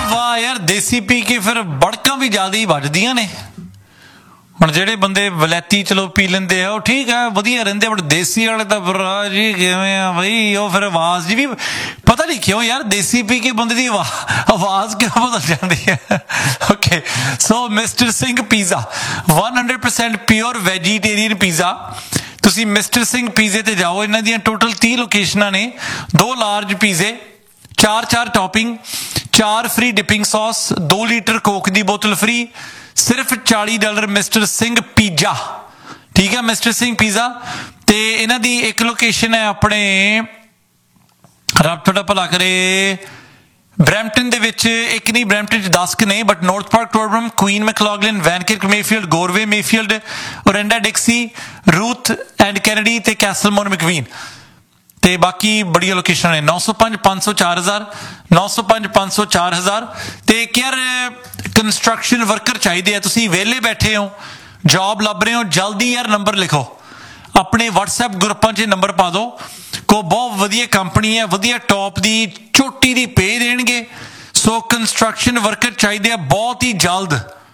वाह यार, देसी पी के फिर बड़कां भी ज्यादा ही ਵੱਜਦੀਆਂ ਨੇ। ਹੁਣ ਜਿਹੜੇ ਬੰਦੇ ਵਲੈਤੀ ਚਲੋ ਪੀ ਲੈਂਦੇ ਆ ਉਹ ਠੀਕ ਆ, ਵਧੀਆ ਰਹਿੰਦੇ, ਬਟ ਦੇਸੀ ਵਾਲੇ ਤਾਂ ਫਿਰ ਜੀ ਕਿਵੇਂ ਆ ਬਈ, ਉਹ ਫਿਰ ਆਵਾਜ਼ ਜੀ ਵੀ ਪਤਾ ਨਹੀਂ ਕਿਉਂ ਯਾਰ, ਦੇਸੀ ਪੀ ਕੇ ਬੰਦੇ ਦੀ ਆਵਾਜ਼ ਕਿਉਂ ਬਦਲ ਜਾਂਦੀ ਹੈ। ਓਕੇ, ਸੋ mister Singh pizza 100% pure vegetarian pizza. ਤੁਸੀਂ ਮਿਸਟਰ ਸਿੰਘ ਪੀਜ਼ੇ ਤੇ ਜਾਓ, ਇਹਨਾਂ ਦੀਆਂ ਟੋਟਲ 30 ਲੋਕੇਸ਼ਨਾਂ ਨੇ, 2 ਲਾਰਜ ਪੀਜ਼ੇ, 4 topping, 4 free dipping sauce, 2 litre Coke ਦੀ ਬੋਤਲ ਫ੍ਰੀ, ਸਿਰਫ $40 ਮਿਸਟਰ ਸਿੰਘ ਪੀਜ਼ਾ। ਠੀਕ ਹੈ, ਮਿਸਟਰ ਸਿੰਘ ਪੀਜ਼ਾ। ਤੇ ਇਹਨਾਂ ਦੀ ਇੱਕ ਲੋਕੇਸ਼ਨ ਹੈ ਆਪਣੇ, ਰੱਬ ਤੁਹਾਡਾ ਭਲਾ ਕਰੇ, ਬਰੈਂਪਟਨ ਦੇ ਵਿੱਚ ਇੱਕ ਨਹੀਂ, ਬਰੈਂਪਟਨ 'ਚ 10 ਨੇ, but north park, ਟੋਰਬਰਮ, Queen ਮੈਕਲੌਗਲਿਨ, ਵੈਨਕਿਰਕ Mayfield, ਗੋਰਵੇ Mayfield, ਓਰੈਂਡਾ ਡਿਕਸੀ, Ruth and Kennedy ਤੇ ਕੈਸਲਮੋਰ ਮੈਕਵੀਨ। ਤੇ ਬਾਕੀ ਬੜੀਆਂ ਲੋਕੇਸ਼ਨਾਂ ਨੇ। 905 500 4000, 905 500 4000। ਤੇ ਯਾਰ ਕੰਸਟਰਕਸ਼ਨ ਵਰਕਰ ਚਾਹੀਦੇ ਆ, ਤੁਸੀਂ ਵਿਹਲੇ ਬੈਠੇ ਹੋ, ਜੌਬ ਲੱਭ ਰਹੇ ਹੋ, ਜਲਦੀ ਯਾਰ ਨੰਬਰ ਲਿਖੋ, ਆਪਣੇ WhatsApp ਗਰੁੱਪਾਂ 'ਚ ਨੰਬਰ ਪਾ ਦਿਓ। ਕੋ ਬਹੁਤ ਵਧੀਆ ਕੰਪਨੀ ਹੈ, ਵਧੀਆ ਟੌਪ ਦੀ ਚੋਟੀ ਦੀ ਪੇ ਦੇਣਗੇ। ਸੋ ਕੰਸਟਰਕਸ਼ਨ ਵਰਕਰ ਚਾਹੀਦੇ ਆ ਬਹੁਤ ਹੀ ਜਲਦ।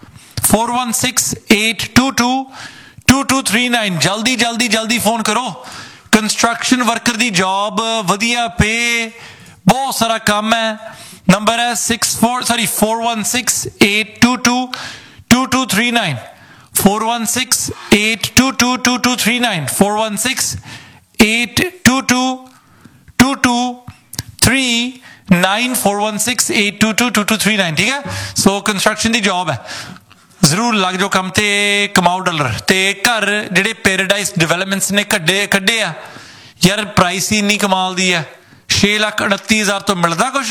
4168222239, ਜਲਦੀ ਜਲਦੀ ਜਲਦੀ ਫੋਨ ਕਰੋ। ਕੰਸਟਰਕਸ਼ਨ ਵਰਕਰ ਦੀ ਜੌਬ, ਵਧੀਆ ਪੇ, ਬਹੁਤ ਸਾਰਾ ਕੰਮ ਹੈ। ਨੰਬਰ ਹੈ 4168222239, 4168222239, 4168222239, 4168222239। ਠੀਕ ਹੈ, ਸੋ ਕੰਸਟਰਕਸ਼ਨ ਦੀ ਜੌਬ ਹੈ, ਜ਼ਰੂਰ ਲੱਗ ਜਾਓ ਕੰਮ ਤੇ, ਕਮਾਓ ਡਾਲਰ। ਤੇ ਘਰ ਜਿਹੜੇ ਪੈਰਾਡਾਈਜ਼ ਡਿਵੈਲਪਮੈਂਟਸ ਨੇ ਕੱਢੇ ਆ ਯਾਰ, ਪ੍ਰਾਈਸ ਹੀ ਇੰਨੀ ਕਮਾਲ ਦੀ ਹੈ, 6,29,000 ਤੋਂ ਮਿਲਦਾ ਕੁਛ।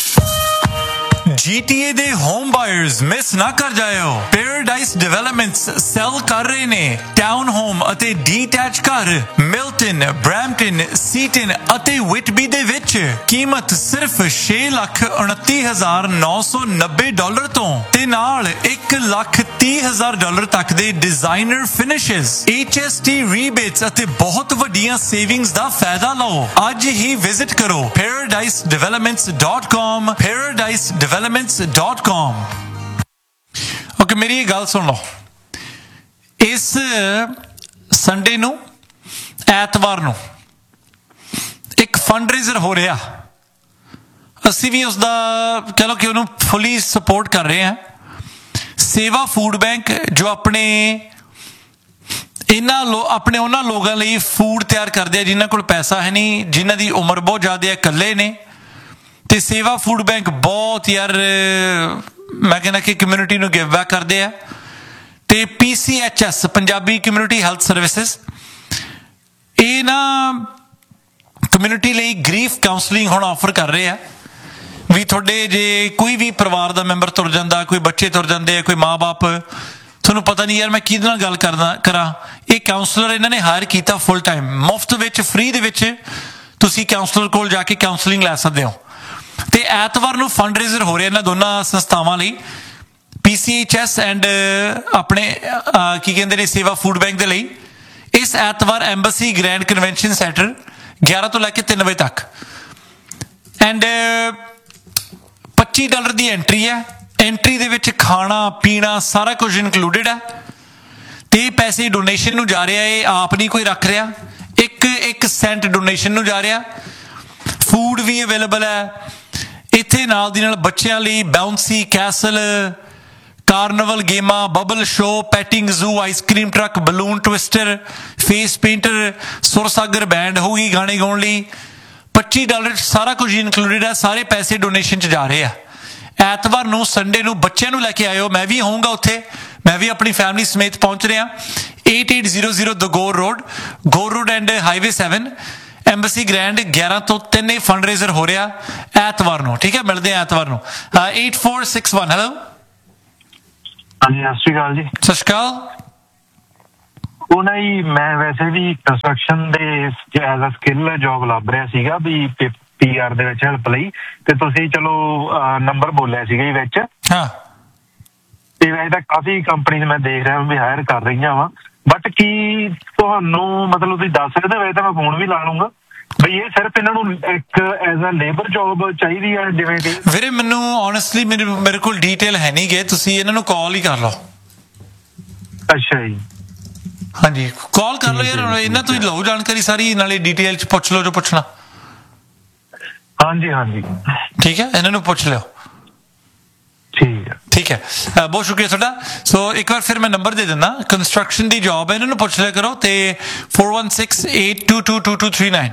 GTA ਦੇ ਹੋਮ ਬਾਇਰਸ ਮਿਸ ਨਾ ਕਰ ਜਾਇਓ, ਪੈਰਾਡਾਈਜ਼ ਡਿਵੈਲਪਮੈਂਟਸ ਸੈਲ ਕਰ ਰਹੇ ਨੇ ਟਾਊਨ ਹੋਮ ਅਤੇ ਡੀਟੈਚ ਘਰ ਮਿਲਟਨ, ਬਰੈਂਪਟਨ, ਸੀਟਨ ਅਤੇ ਵਿਟਬੀ ਦੇ ਵਿੱਚ। ਕੀਮਤ ਸਿਰਫ $6,29,990 ਤੋਂ, ਤੇ ਨਾਲ $1,30,000 ਤੱਕ ਦੇ ਡਿਜ਼ਾਈਨਰ ਫਿਨਿਸ਼ਸ, HST ਰੀਬੇਟਸ ਅਤੇ ਬਹੁਤ ਵੱਡੀਆਂ ਸੇਵਿੰਗਸ ਦਾ ਫਾਇਦਾ ਲਓ। ਅੱਜ ਹੀ ਵਿਜ਼ਿਟ ਕਰੋ paradisedevelopments.com, paradisedevelopments.com। ਓਕੇ, ਮੇਰੀ ਇਹ ਗੱਲ ਸੁਣ ਲਓ, ਇਸ ਸੰਡੇ ਨੂੰ, ਐਤਵਾਰ ਨੂੰ ਇੱਕ ਫੰਡਰੇਜ਼ਰ ਹੋ ਰਿਹਾ, ਅਸੀਂ ਵੀ ਉਸਦਾ ਕਹਿ ਲਓ ਕਿ ਉਹਨੂੰ ਫੁੱਲੀ ਸਪੋਰਟ ਕਰ ਰਹੇ ਹਾਂ। ਸੇਵਾ ਫੂਡ ਬੈਂਕ ਜੋ ਆਪਣੇ ਉਹਨਾਂ ਲੋਕਾਂ ਲਈ ਫੂਡ ਤਿਆਰ ਕਰਦੇ ਆ ਜਿਨ੍ਹਾਂ ਕੋਲ ਪੈਸਾ ਹੈ ਨਹੀਂ, ਜਿਨ੍ਹਾਂ ਦੀ ਉਮਰ ਬਹੁਤ ਜ਼ਿਆਦਾ ਹੈ, ਇਕੱਲੇ ਨੇ। ਤੇ ਸੇਵਾ ਫੂਡ ਬੈਂਕ ਬਹੁਤ ਯਾਰ, ਮੈਂ ਕਹਿੰਦਾ ਕਿ ਕਮਿਊਨਿਟੀ ਨੂੰ ਗਿਵ ਬੈਕ ਕਰਦੇ ਆ। ਤੇ PCHS, Punjabi community health services, ਇਹ ਨਾ ਕਮਿਊਨਿਟੀ ਲਈ ਗ੍ਰੀਫ ਕਾਉਂਸਲਿੰਗ ਹੁਣ ਆਫਰ ਕਰ ਰਹੇ ਆ। ਵੀ ਤੁਹਾਡੇ ਜੇ ਕੋਈ ਵੀ ਪਰਿਵਾਰ ਦਾ ਮੈਂਬਰ ਤੁਰ ਜਾਂਦਾ, ਕੋਈ ਬੱਚੇ ਤੁਰ ਜਾਂਦੇ ਆ, ਕੋਈ ਮਾਂ ਬਾਪ, ਤੁਹਾਨੂੰ ਪਤਾ ਨਹੀਂ ਯਾਰ ਮੈਂ ਕਿਹਦੇ ਨਾਲ ਗੱਲ ਕਰਾਂ, ਇਹ ਕਾਉਂਸਲਰ ਇਹਨਾਂ ਨੇ ਹਾਇਰ ਕੀਤਾ ਫੁੱਲ ਟਾਈਮ, ਮੁਫਤ ਵਿੱਚ, ਫ੍ਰੀ ਦੇ ਵਿੱਚ ਤੁਸੀਂ ਕਾਉਂਸਲਰ ਕੋਲ ਜਾ ਕੇ ਕਾਉਂਸਲਿੰਗ ਲੈ ਸਕਦੇ ਹੋ। ਤੇ ਐਤਵਾਰ ਨੂੰ ਫੰਡਰੇਜ਼ਰ ਹੋ ਰਿਹਾ ਇਹਨਾਂ ਦੋਨਾਂ ਸੰਸਥਾਵਾਂ ਲਈ, PCHS ਐਂਡ ਆਪਣੇ ਕੀ ਕਹਿੰਦੇ ਨੇ, ਸੇਵਾ ਫੂਡ ਬੈਂਕ ਦੇ ਲਈ। ਇਸ ਐਤਵਾਰ ਐਂਬੈਸੀ ਗ੍ਰੈਂਡ ਕਨਵੈਨਸ਼ਨ ਸੈਂਟਰ 11 ਤੋਂ ਲੈ ਕੇ 3 ਵਜੇ ਤੱਕ। ਐਂਡ $25 ਦੀ ਐਂਟਰੀ ਹੈ। ਐਂਟਰੀ ਦੇ ਵਿੱਚ ਖਾਣਾ ਪੀਣਾ ਸਾਰਾ ਕੁਝ ਇਨਕਲੂਡਿਡ ਹੈ। ਤੇ ਪੈਸੇ ਡੋਨੇਸ਼ਨ ਨੂੰ ਜਾ ਰਿਹਾ, ਇਹ ਆਪ ਨਹੀਂ ਕੋਈ ਰੱਖ ਰਿਹਾ, 1 ਸੈਂਟ ਡੋਨੇਸ਼ਨ ਨੂੰ ਜਾ ਰਿਹਾ। ਫੂਡ ਵੀ ਅਵੇਲੇਬਲ ਹੈ ਇੱਥੇ, ਨਾਲ ਦੀ ਨਾਲ ਬੱਚਿਆਂ ਲਈ ਬਾਉਂਸੀ ਕੈਸਲ, ਕਾਰਨੀਵਲ ਗੇਮਾਂ, bubble show, patting zoo, ice cream truck, balloon twister, face painter, Sursagar band ਹੋਊਗੀ ਗਾਣੇ ਗਾਉਣ ਲਈ। $25 ਸਾਰਾ ਕੁਝ ਇਨਕਲੂਡਿਡ ਹੈ। ਸਾਰੇ ਪੈਸੇ ਡੋਨੇਸ਼ਨ 'ਚ ਜਾ ਰਹੇ ਆ। ਐਤਵਾਰ ਨੂੰ, ਸੰਡੇ ਨੂੰ ਬੱਚਿਆਂ ਨੂੰ ਲੈ ਕੇ ਆਇਓ, ਮੈਂ ਵੀ ਹੋਊਂਗਾ ਉੱਥੇ, ਮੈਂ ਵੀ ਆਪਣੀ ਫੈਮਿਲੀ ਸਮੇਤ ਪਹੁੰਚ ਰਿਹਾ। 8800 ਦ ਗੋਰ road and highway 7, embassy grand, 11 ਤੋਂ 3 ਫੰਡਰੇਜ਼ਰ ਹੋ ਰਿਹਾ ਐਤਵਾਰ ਨੂੰ। ਠੀਕ ਹੈ, ਮਿਲਦੇ ਆ ਐਤਵਾਰ ਨੂੰ। 8461, ਹੈਲੋ। ਹਾਂਜੀ, ਸਤਿ ਸ਼੍ਰੀ ਅਕਾਲ ਜੀ। ਸਤਿ ਸ਼੍ਰੀ ਅਕਾਲ। ਉਹ ਨਾ ਜੀ, ਮੈਂ ਵੈਸੇ ਵੀ ਕੰਸਟਰਕਸ਼ਨ ਦੇ ਐਜ਼ ਅ ਸਕਿੱਲ ਜੌਬ ਲੱਭ ਰਿਹਾ ਸੀਗਾ ਵੀ PR ਦੇ ਵਿੱਚ ਹੈਲਪ ਲਈ, ਤੇ ਤੁਸੀਂ ਚਲੋ ਨੰਬਰ ਬੋਲਿਆ ਸੀਗਾ ਜੀ ਵਿੱਚ। ਹਾਂ, ਤੇ ਵੈਸੇ ਤਾਂ ਕਾਫੀ ਕੰਪਨੀ ਮੈਂ ਦੇਖ ਰਿਹਾ ਵੀ ਹਾਇਰ ਕਰ ਰਹੀਆਂ ਵਾ, ਬਟ ਕੀ ਤੁਹਾਨੂੰ ਮਤਲਬ ਤੁਸੀਂ ਦੱਸ ਸਕਦੇ? ਵੈਸੇ ਤਾਂ ਮੈਂ ਫੋਨ ਵੀ ਲਾ ਲੂੰਗਾ, ਬਈ ਇਹ ਸਿਰਫ ਇਹਨਾਂ ਨੂੰ ਇੱਕ ਐਜ਼ ਅ ਲੇਬਰ ਜੌਬ ਚਾਹੀਦੀ ਆ ਜਿਵੇਂ ਕਿ? ਵੀਰੇ ਮੈਨੂੰ ਓਨੈਸਟਲੀ ਮੇਰੇ ਕੋਲ ਡਿਟੇਲ ਹੈ ਨਹੀਂ ਗੇ, ਤੁਸੀਂ ਇਹਨਾਂ ਨੂੰ ਕਾਲ ਹੀ ਕਰ ਲਓ। ਅੱਛਾ ਜੀ। ਹਾਂਜੀ ਕਾਲ ਕਰ ਲਓ ਯਾਰ, ਇਹਨਾਂ ਤੋਂ ਹੀ ਲਓ ਜਾਣਕਾਰੀ ਸਾਰੀ, ਨਾਲੇ ਡਿਟੇਲ ਚ ਪੁੱਛ ਲਓ ਜੋ ਪੁੱਛਣਾ। ਹਾਂਜੀ ਹਾਂਜੀ ਠੀਕ ਹੈ, ਇਹਨਾਂ ਨੂੰ ਪੁੱਛ ਲਿਓ। ठीक है, बहुत शुक्रिया ਤੁਹਾਡਾ। सो एक बार फिर मैं नंबर दे दिंदा, कंस्ट्रक्शन ਦੀ जॉब है, ਇਹਨਾਂ ਨੂੰ ਪੁੱਛ ਲਿਆ ਕਰੋ ਤੇ 4168222239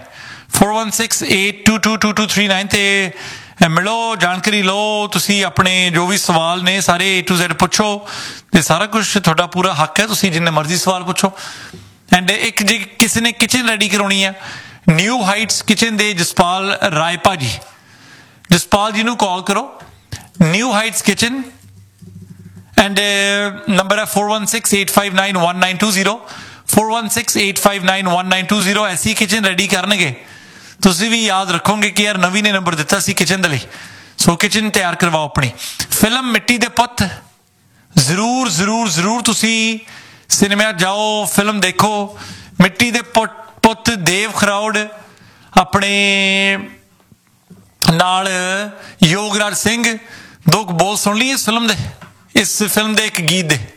4168222239 ਤੇ ਮਿਲੋ, ਜਾਣਕਾਰੀ ਲਓ। ਤੁਸੀਂ ਆਪਣੇ ਜੋ ਵੀ ਸਵਾਲ ਨੇ ਸਾਰੇ A to Z ਪੁੱਛੋ ਤੇ ਸਾਰਾ ਕੁਝ ਤੁਹਾਡਾ ਪੂਰਾ ਹੱਕ ਹੈ, ਤੁਸੀਂ ਜਿੰਨੇ ਮਰਜ਼ੀ ਸਵਾਲ ਪੁੱਛੋ। ਐਂਡ ਇੱਕ ਜੇ ਕਿਸੇ ਨੇ ਕਿਚਨ ਰੈਡੀ ਕਰਾਉਣੀ ਆ, ਨਿਊ ਹਾਈਟਸ ਕਿਚਨ ਦੇ ਜਸਪਾਲ ਰਾਏ ਭਾਜੀ, ਜਸਪਾਲ ਜੀ ਨੂੰ ਕਾਲ ਕਰੋ, new heights kitchen, and number ਹੈ 4168591920 4168591920। ਐਸੀ ਕਿਚਨ ਰੈਡੀ ਕਰਨਗੇ, ਤੁਸੀਂ ਵੀ ਯਾਦ ਰੱਖੋਗੇ ਕਿ ਯਾਰ ਨਵੀਂ ਨੇ ਨੰਬਰ ਦਿੱਤਾ ਸੀ ਕਿਚਨ ਦੇ ਲਈ। ਸੋ ਕਿਚਨ ਤਿਆਰ ਕਰਵਾਓ ਆਪਣੀ। ਫਿਲਮ ਮਿੱਟੀ ਦੇ ਪੁੱਤ ਜ਼ਰੂਰ ਜ਼ਰੂਰ ਜ਼ਰੂਰ ਤੁਸੀਂ ਸਿਨੇਮਾ ਜਾਓ, ਫਿਲਮ ਦੇਖੋ। ਮਿੱਟੀ ਦੇ ਪੁੱਤ ਦੇਵ ਖਰੌੜ ਆਪਣੇ ਨਾਲ ਯੋਗਰਾਜ ਸਿੰਘ, ਦੋ ਬੋਲ ਸੁਣ ਲਈ ਇਸ ਫਿਲਮ ਦੇ, ਇਸ ਫਿਲਮ ਦੇ ਇੱਕ ਗੀਤ ਦੇ।